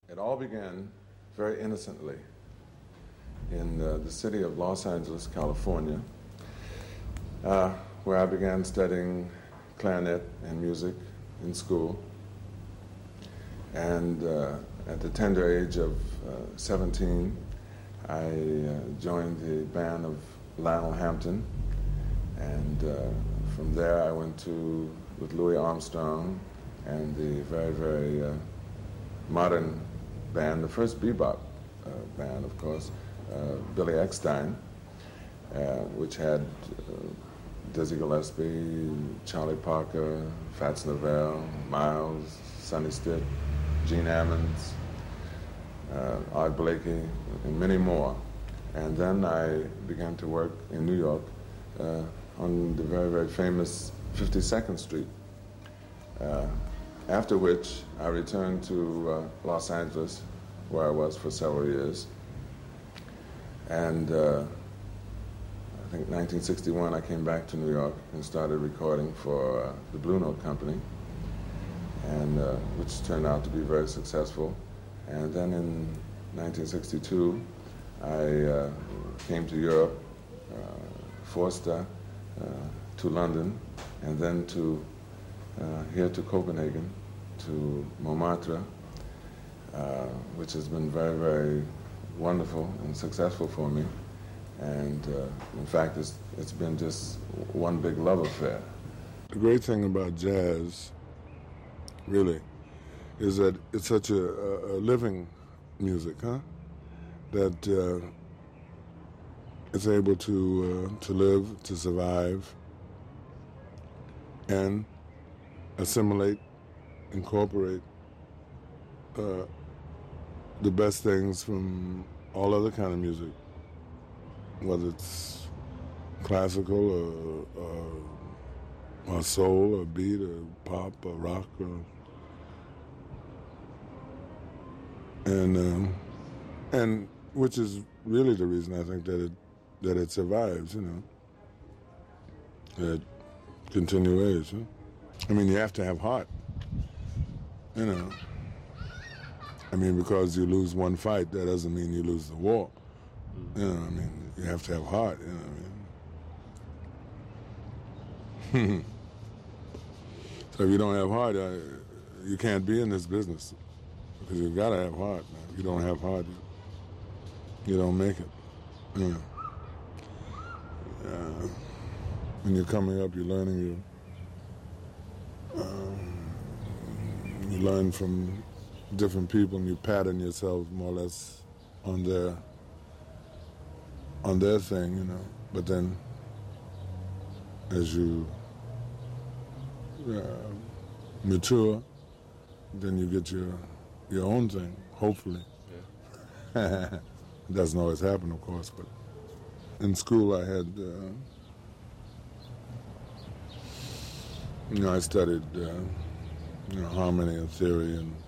It all began very innocently in the city of Los Angeles, California, where I began studying clarinet and music in school. And at the tender age of 17, I joined the band of Lionel Hampton. And from there I went with Louis Armstrong and the very, very modern band, the first bebop band, of course, Billy Eckstine, which had Dizzy Gillespie, Charlie Parker, Fats Lavelle, Miles, Sonny Stitt, Gene Ammons, Art Blakey, and many more. And then I began to work in New York on the very, very famous 52nd Street. After which I returned to Los Angeles, where I was for several years. And I think 1961 I came back to New York and started recording for the Blue Note Company, and which turned out to be very successful. And then in 1962 I came to Europe, Forster, to London, and then to here to Copenhagen, to Montmartre, which has been very, very wonderful and successful for me. And in fact, it's been just one big love affair. The great thing about jazz, really, is that it's such a living music, huh? That it's able to live, to survive, and assimilate, incorporate the best things from all other kind of music, whether it's classical or soul or beat or pop or rock and which is really the reason I think that it survives, you know, that continues. Huh? I mean, you have to have heart, you know. I mean, because you lose one fight, that doesn't mean you lose the war. You know, I mean, you have to have heart, you know what I mean? So if you don't have heart, you can't be in this business, because you've got to have heart. Man. If you don't have heart, you don't make it. You know. When you're coming up, you're learning. You learn from different people, and you pattern yourself more or less on their thing, you know. But then, as you mature, then you get your own thing. Hopefully, yeah. It doesn't always happen, of course. But in school, I had, I studied, harmony and theory, and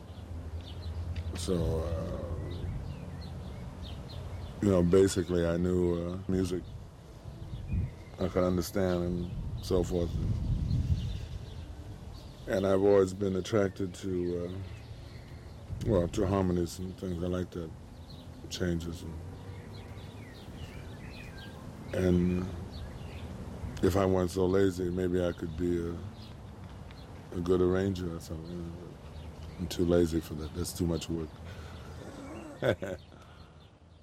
so. Basically I knew music. I could understand and so forth. And I've always been attracted to harmonies and things. I like that, changes. And if I weren't so lazy, maybe I could be a good arranger or something. I'm too lazy for that. That's too much work.